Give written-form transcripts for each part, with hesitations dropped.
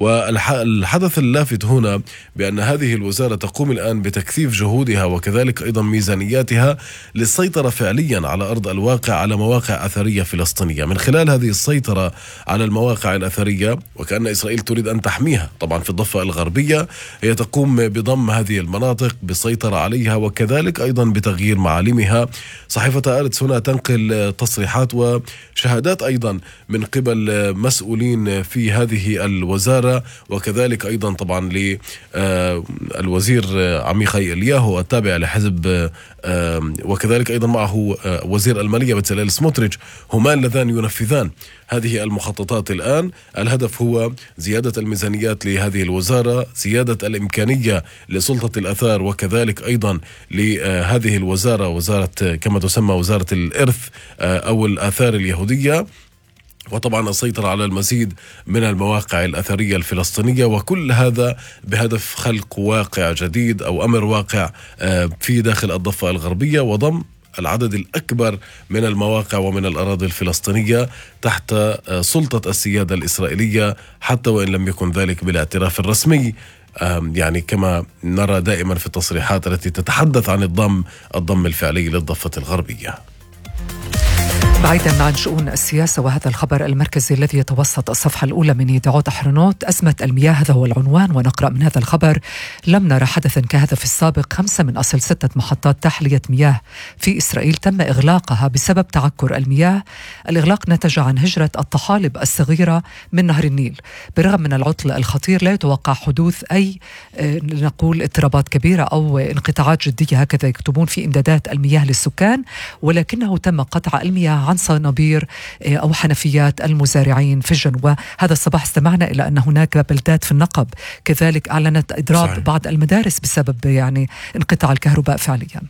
والحدث اللافت هنا بأن هذه الوزارة تقوم الآن بتكثيف جهودها وكذلك أيضا ميزانياتها للسيطرة فعليا على أرض الواقع على مواقع أثرية فلسطينية. من خلال هذه السيطرة على المواقع الأثرية، وكأن إسرائيل تريد أن تحميها طبعا في الضفة الغربية، هي تقوم بضم هذه المناطق بالسيطرة عليها وكذلك أيضا بتغيير معالمها. صحيفة هآرتس هنا تنقل تصريحات وشهادات أيضا من قبل مسؤولين في هذه الوزارة، وكذلك أيضا طبعا للوزير عميخاي إلياهو التابع لحزب، وكذلك أيضا معه وزير المالية بتسليل سموتريتش، هما اللذان ينفذان هذه المخططات الآن. الهدف هو زيادة الميزانيات لهذه الوزارة، زيادة الإمكانية لسلطة الآثار وكذلك أيضا لهذه الوزارة، وزارة كما تسمى وزارة الإرث أو الآثار اليهودية، وطبعا السيطرة على المزيد من المواقع الأثرية الفلسطينية، وكل هذا بهدف خلق واقع جديد أو أمر واقع في داخل الضفة الغربية، وضم العدد الأكبر من المواقع ومن الأراضي الفلسطينية تحت سلطة السيادة الإسرائيلية، حتى وإن لم يكن ذلك بالاعتراف الرسمي، يعني كما نرى دائما في التصريحات التي تتحدث عن الضم الفعلي للضفة الغربية. بعيدا عن شؤون السياسة وهذا الخبر المركزي الذي يتوسط الصفحة الأولى من يدعوت أحرنوت، أزمة المياه، هذا هو العنوان. ونقرأ من هذا الخبر: لم نرى حدثا كهذا في السابق. 5 من أصل 6 محطات تحلية مياه في إسرائيل تم إغلاقها بسبب تعكر المياه. الإغلاق نتج عن هجرة الطحالب الصغيرة من نهر النيل. بالرغم من العطل الخطير لا يتوقع حدوث أي نقول اضطرابات كبيرة أو انقطاعات جدية، هكذا يكتبون في إمدادات المياه للسكان، ولكنه تم قطع المياه عن صنابير أو حنفيات المزارعين في الجنوب. وهذا الصباح استمعنا إلى أن هناك بلدات في النقب كذلك أعلنت إضراب صحيح. بعض المدارس بسبب يعني انقطاع الكهرباء فعليا.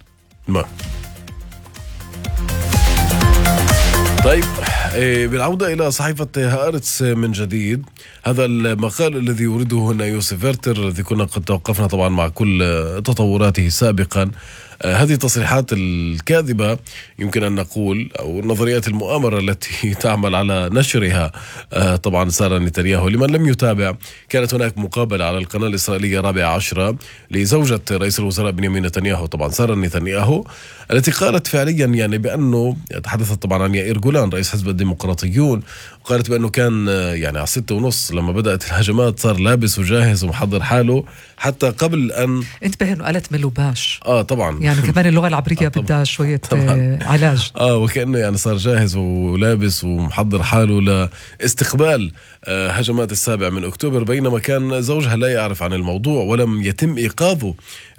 طيب، بالعودة إلى صحيفة هآرتس من جديد، هذا المقال الذي يورده هنا يوسف فيرتر الذي كنا قد توقفنا طبعا مع كل تطوراته سابقا. هذه التصريحات الكاذبة يمكن أن نقول، أو نظريات المؤامرة التي تعمل على نشرها طبعا سارة نتنياهو. لمن لم يتابع، كانت هناك مقابلة على القناة الإسرائيلية 14 لزوجة رئيس الوزراء بنيامين نتنياهو طبعا سارة نتنياهو، التي قالت فعليا يعني بأنه تحدثت طبعا عن يائير جولان رئيس حزب الديمقراطيون، وقالت بأنه كان يعني على 6:30 لما بدأت الهجمات صار لابس وجاهز ومحضر حاله حتى قبل أن انتبه انه قالت ملوباش. طبعا يعني كمان اللغة العبرية بدها شوية علاج. وكأنه يعني صار جاهز ولابس ومحضر حاله لاستقبال هجمات 7 أكتوبر، بينما كان زوجها لا يعرف عن الموضوع ولم يتم إيقاظه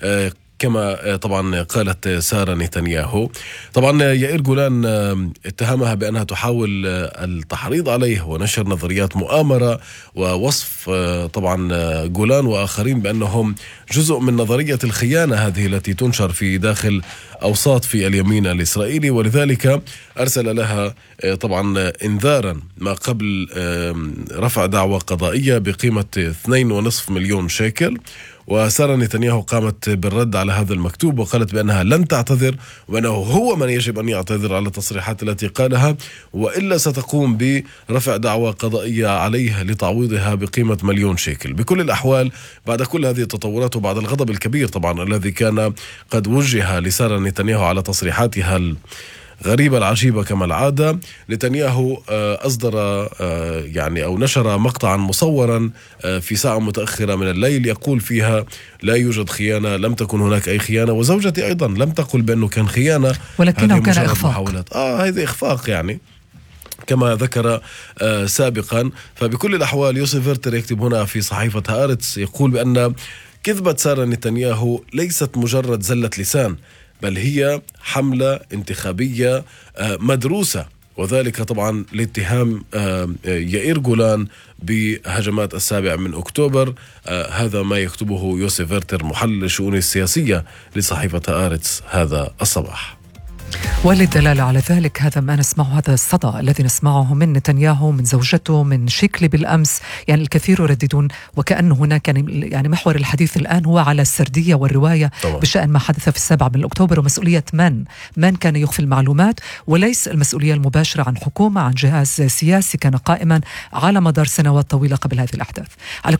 كما طبعا قالت سارة نتنياهو. طبعا يائير جولان اتهمها بأنها تحاول التحريض عليه ونشر نظريات مؤامرة، ووصف طبعا جولان وآخرين بأنهم جزء من نظرية الخيانة هذه التي تنشر في داخل أوساط في اليمين الإسرائيلي، ولذلك أرسل لها طبعا إنذارا ما قبل رفع دعوى قضائية بقيمة 2.5 مليون شيكل. وسارة نتنياهو قامت بالرد على هذا المكتوب وقالت بأنها لن تعتذر، وأنه هو من يجب أن يعتذر على التصريحات التي قالها، وإلا ستقوم برفع دعوى قضائية عليه لتعويضها بقيمة 1,000,000 شيكل. بكل الأحوال، بعد كل هذه التطورات وبعد الغضب الكبير طبعا الذي كان قد وجه لسارة نتنياهو على تصريحاتها غريبة العجيبة كما العادة، نتنياهو أصدر يعني أو نشر مقطعا مصورا في ساعة متأخرة من الليل يقول فيها لا يوجد خيانة، لم تكن هناك أي خيانة، وزوجتي أيضا لم تقل بأنه كان خيانة، ولكنه كان إخفاق. هذا إخفاق يعني كما ذكر سابقا. فبكل الأحوال يوسف فيرتر يكتب هنا في صحيفة هآرتس يقول بأن كذبة سارة نتنياهو ليست مجرد زلة لسان، بل هي حملة انتخابية مدروسة، وذلك طبعا لاتهام يائير جولان بهجمات 7 أكتوبر. هذا ما يكتبه يوسف فيرتر محلل الشؤون السياسية لصحيفة هآرتس هذا الصباح. وللدلالة على ذلك هذا ما نسمعه، هذا الصدى الذي نسمعه من نتنياهو، من زوجته، من شيكلي بالأمس. يعني الكثير يرددون وكأن هناك يعني محور الحديث الآن هو على السردية والرواية طبعا بشأن ما حدث في 7 أكتوبر، ومسؤولية من كان يخفي المعلومات، وليس المسؤولية المباشرة عن حكومة، عن جهاز سياسي كان قائما على مدار سنوات طويلة قبل هذه الأحداث.